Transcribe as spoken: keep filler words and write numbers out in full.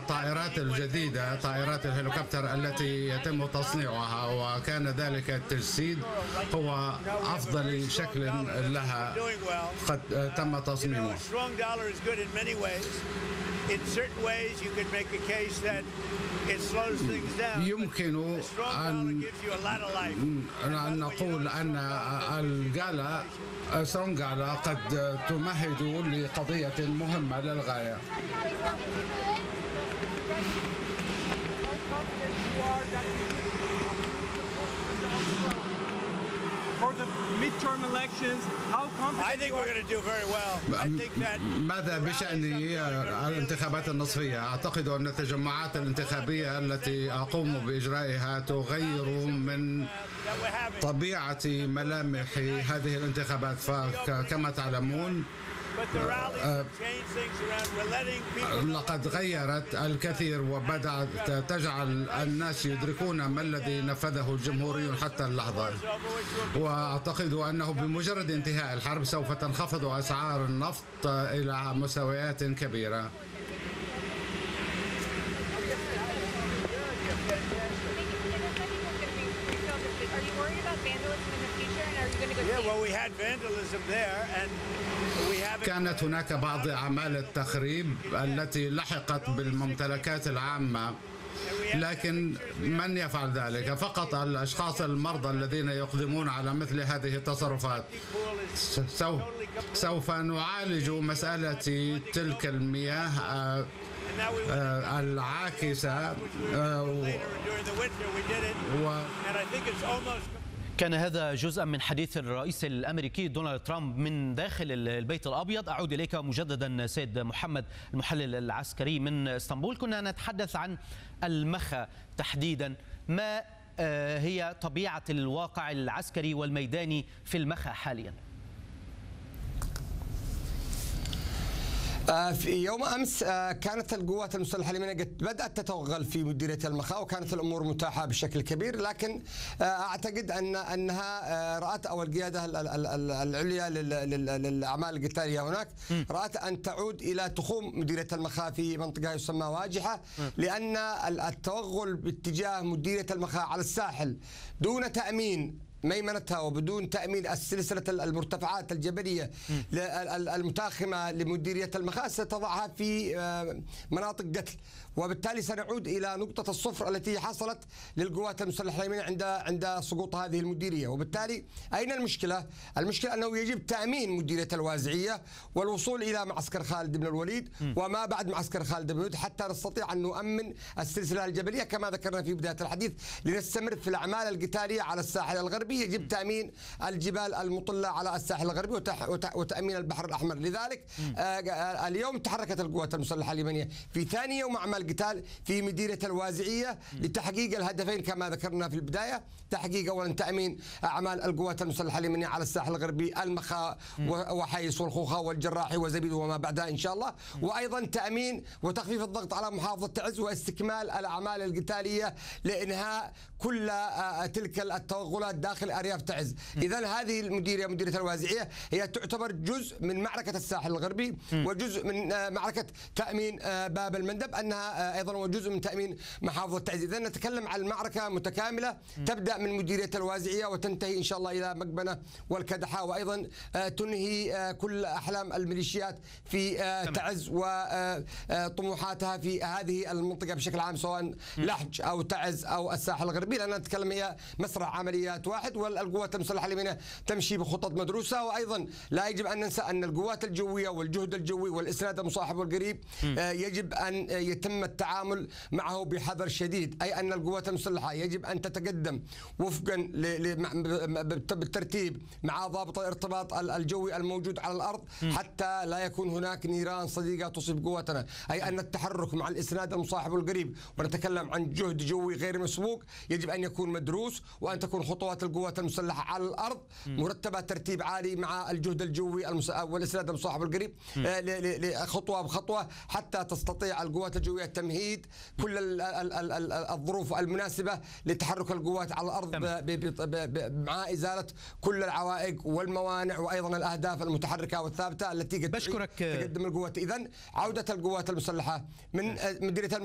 الطائرات الجديدة، طائرات الهليكوبتر التي يتم تصنيعها، وكان ذلك التجسيد هو أفضل شكل لها قد تم تصميمه. يمكن أن أن نقول أن الغالا سترونج غالا قد تمهد لقضية مهمة للغاية. For the midterm elections, how confident I think we're going to do very well. I think that ماذا بشأن الانتخابات النصفية؟ أعتقد أن التجمعات الانتخابية التي أقوم بإجرائها تغير من طبيعة ملامح هذه الانتخابات، فكما تعلمون لقد غيرت الكثير وبدأت تجعل الناس يدركون ما الذي نفذه الجمهوريون حتى اللحظة، وأعتقد أنه بمجرد انتهاء الحرب سوف تنخفض أسعار النفط إلى مستويات كبيرة. كانت هناك بعض أعمال التخريب التي لحقت بالممتلكات العامة، لكن من يفعل ذلك؟ فقط الأشخاص المرضى الذين يقدمون على مثل هذه التصرفات. سوف نعالج مسألة تلك المياه العاكسة و كان هذا جزءا من حديث الرئيس الأمريكي دونالد ترامب من داخل البيت الأبيض. أعود إليك مجددا سيد محمد المحلل العسكري من اسطنبول. كنا نتحدث عن المخا تحديدا، ما هي طبيعة الواقع العسكري والميداني في المخا حاليا؟ في يوم أمس كانت القوات المسلحة اليمنية قد بدأت تتوغل في مديرية المخا، وكانت الأمور متاحة بشكل كبير، لكن أعتقد أن أنها رأت، أو القيادة العليا للأعمال القتالية هناك رأت أن تعود إلى تخوم مديرية المخا في منطقة يسمى واجحة، لأن التوغل باتجاه مديرية المخا على الساحل دون تأمين ميمنتها وبدون تأمين السلسلة المرتفعات الجبلية المتاخمة لمديرية المخا ستضعها في مناطق قتل، وبالتالي سنعود إلى نقطة الصفر التي حصلت للقوات المسلحة اليمنية عند عند سقوط هذه المديرية. وبالتالي أين المشكلة؟ المشكلة أنه يجب تأمين مديرية الوازعية والوصول إلى معسكر خالد بن الوليد وما بعد معسكر خالد بن الوليد حتى نستطيع أن نؤمن السلسلة الجبلية كما ذكرنا في بداية الحديث. لنستمر في الأعمال القتالية على الساحل الغربي يجب تأمين الجبال المطلة على الساحل الغربي وتأمين البحر الأحمر. لذلك اليوم تحركت القوات المسلحة اليمنية في ثاني يوم أعمال قتال في مديرية الوازعية لتحقيق الهدفين كما ذكرنا في البداية: تحقيق أولا تأمين أعمال القوات المسلحة اليمنية على الساحل الغربي، المخا وحيص والخوخة والجراحي وزبيد وما بعدها إن شاء الله، وأيضا تأمين وتخفيف الضغط على محافظة تعز واستكمال الأعمال القتالية لإنهاء كل تلك التوغلات داخل أرياف تعز. إذن هذه المديرية مديرية الوازعية هي تعتبر جزء من معركة الساحل الغربي وجزء من معركة تأمين باب المندب، أنها أيضا وجزء من تأمين محافظة تعز. إذن نتكلم عن معركة متكاملة تبدأ من مديرية الوازعية وتنتهي إن شاء الله إلى مقبنة والكدحة، وأيضا تنهي كل أحلام الميليشيات في تعز وطموحاتها في هذه المنطقة بشكل عام، سواء لحج أو تعز أو الساحل الغربي، لأن نتكلم هي مسرح عمليات واحد، والقوات المسلحة اليمنية تمشي بخطط مدروسة. وأيضا لا يجب أن ننسى أن القوات الجوية والجهد الجوي والإسناد المصاحب والقريب يجب أن يتم التعامل معه بحذر شديد، أي أن القوات المسلحة يجب أن تتقدم وفقا بالترتيب مع ضابط الارتباط الجوي الموجود على الأرض حتى لا يكون هناك نيران صديقة تصيب قواتنا، أي أن التحرك مع الإسناد المصاحب والقريب، ونتكلم عن جهد جوي غير مسبوق، يجب أن يكون مدروس، وأن تكون خطوات القوات المسلحة على الأرض مرتبة ترتيب عالي مع الجهد الجوي والإسناد المصاحب والقريب خطوة بخطوة حتى تستطيع القوات الجوية تمهيد كل الظروف المناسبة لتحرك القوات على الأرض مع إزالة كل العوائق والموانع وأيضا الأهداف المتحركة والثابتة التي قد تقدم القوات. إذن عودة القوات المسلحة من مديرية